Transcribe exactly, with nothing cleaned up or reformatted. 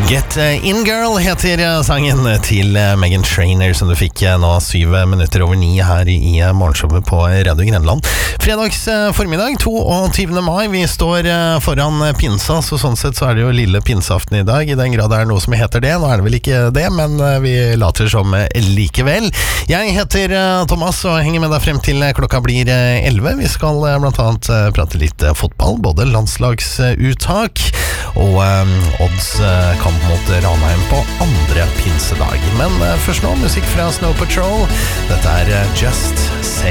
Get In Girl heter sangen til Meghan Trainor, som du fikk nå syv minutter over ni her i morgenshowet på Radio Grenland. Fredags formiddag, tjueåtte mai. Vi står foran pinsa, så sånn sett så er det jo lille pinseaften i dag, i den grad det er noe som heter det. Nå er det vel ikke det, men vi later som likevel. Jeg heter Thomas og henger med deg frem til klokka blir elleve. Vi skal blant annet prate litt fotball, både landslagsuttak og um, odds uh, kamp mot Ranheim på andre pinsedag. Men uh, først nå, musikk fra Snow Patrol. Dette er uh, Just Say